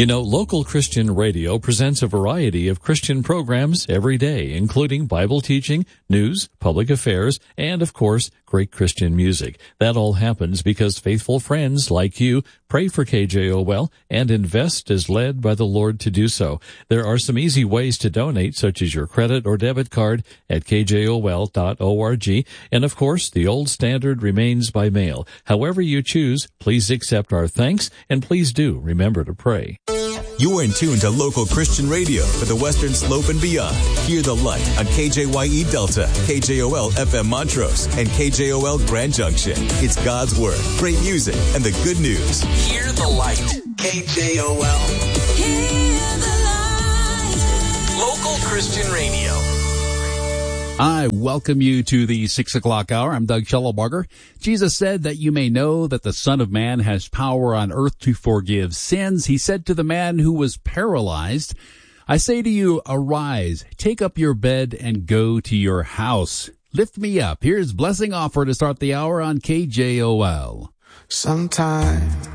You know, local Christian radio presents a variety of Christian programs every day, including Bible teaching, news, public affairs, and, of course, great Christian music. That all happens because faithful friends like you pray for KJOL and invest as led by the Lord to do so. There are some easy ways to donate, such as your credit or debit card at kjol.org. And, of course, the old standard remains by mail. However you choose, please accept our thanks, and please do remember to pray. You're in tune to local Christian radio for the Western Slope and beyond. Hear the light on KJYE Delta, KJOL FM Montrose, and KJOL Grand Junction. It's God's Word, great music, and the good news. Hear the light. KJOL. Hear the light. Local Christian radio. I welcome you to the 6 o'clock hour. I'm Doug Schellebarger. Jesus said that you may know that the Son of Man has power on earth to forgive sins. He said to the man who was paralyzed, I say to you, arise, take up your bed and go to your house. Lift me up. Here's Blessing Offer to start the hour on KJOL. Sometime